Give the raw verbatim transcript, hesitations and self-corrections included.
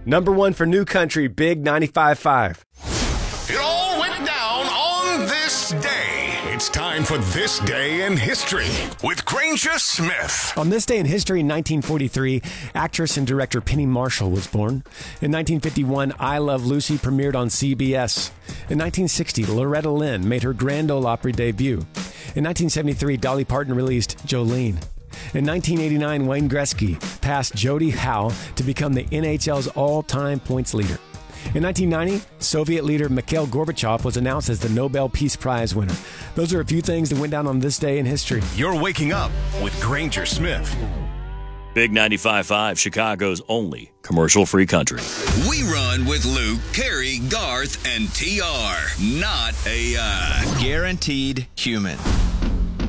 Number one for New Country, Big ninety-five point five. It all went down on this day. It's time for This Day in History with Granger Smith. On this day in history, in nineteen forty-three, actress and director Penny Marshall was born. In nineteen fifty-one, I Love Lucy premiered on C B S. In nineteen sixty, Loretta Lynn made her Grand Ole Opry debut. In nineteen seventy-three, Dolly Parton released Jolene. In nineteen eighty-nine, Wayne Gretzky passed Jody Howe to become the N H L's all-time points leader. In nineteen ninety, Soviet leader Mikhail Gorbachev was announced as the Nobel Peace Prize winner. Those are a few things that went down on this day in history. You're waking up with Granger Smith. Big ninety-five point five, Chicago's only commercial-free country. We run with Luke, Carrie, Garth, and T R. Not A I. Guaranteed human.